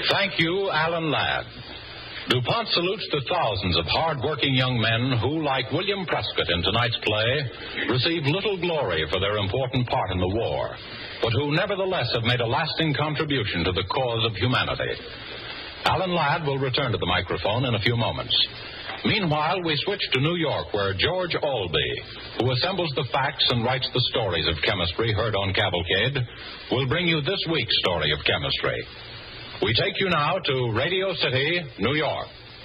Thank you, Alan Ladd. DuPont salutes the thousands of hard-working young men who, like William Prescott in tonight's play, receive little glory for their important part in the war, but who nevertheless have made a lasting contribution to the cause of humanity. Alan Ladd will return to the microphone in a few moments. Meanwhile, we switch to New York, where George Albee, who assembles the facts and writes the stories of chemistry heard on Cavalcade, will bring you this week's story of chemistry. We take you now to Radio City, New York.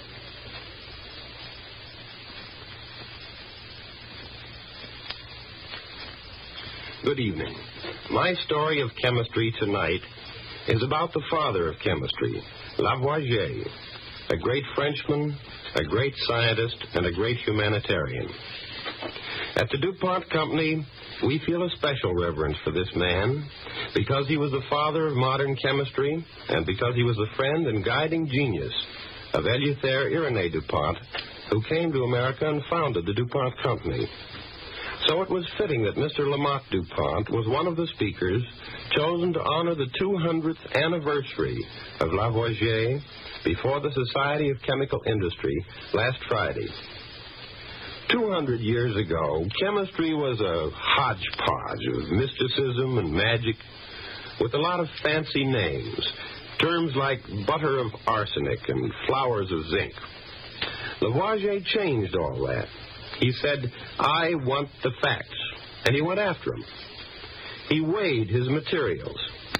Good evening. My story of chemistry tonight is about the father of chemistry, Lavoisier, a great Frenchman, a great scientist, and a great humanitarian. At the DuPont Company, we feel a special reverence for this man because he was the father of modern chemistry and because he was the friend and guiding genius of Eleuthère Irénée DuPont, who came to America and founded the DuPont Company. So it was fitting that Mr. Lamont DuPont was one of the speakers chosen to honor the 200th anniversary of Lavoisier before the Society of Chemical Industry last Friday. 200 years ago, chemistry was a hodgepodge of mysticism and magic with a lot of fancy names, terms like butter of arsenic and flowers of zinc. Lavoisier changed all that. He said, "I want the facts," and he went after them. He weighed his materials.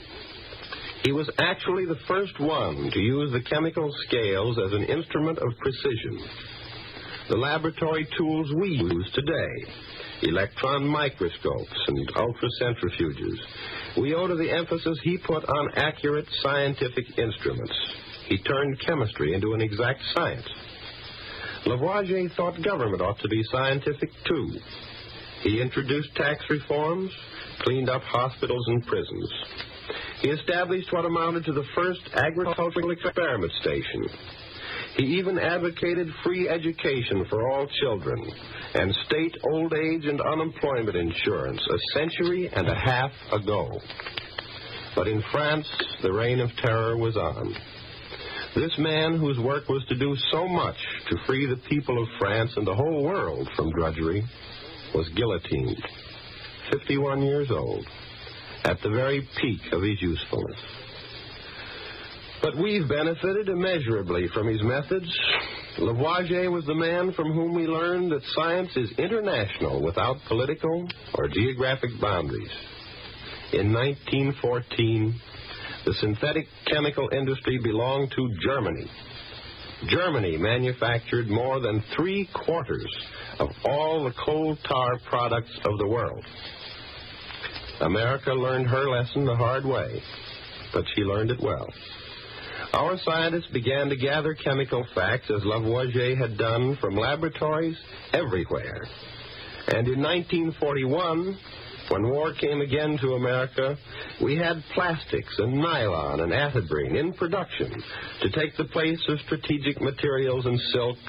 He was actually the first one to use the chemical scales as an instrument of precision. The laboratory tools we use today, electron microscopes and ultracentrifuges, we owe to the emphasis he put on accurate scientific instruments. He turned chemistry into an exact science. Lavoisier thought government ought to be scientific, too. He introduced tax reforms, cleaned up hospitals and prisons. He established what amounted to the first agricultural experiment station. He even advocated free education for all children and state old age and unemployment insurance a century and a half ago. But in France, the reign of terror was on. This man, whose work was to do so much to free the people of France and the whole world from drudgery, was guillotined, 51 years old, at the very peak of his usefulness. But we've benefited immeasurably from his methods. Lavoisier was the man from whom we learned that science is international without political or geographic boundaries. In 1914, the synthetic chemical industry belonged to Germany. Germany manufactured more than 3/4 of all the coal tar products of the world. America learned her lesson the hard way, but she learned it well. Our scientists began to gather chemical facts, as Lavoisier had done, from laboratories everywhere. And in 1941, when war came again to America, we had plastics and nylon and atabrine in production to take the place of strategic materials and silk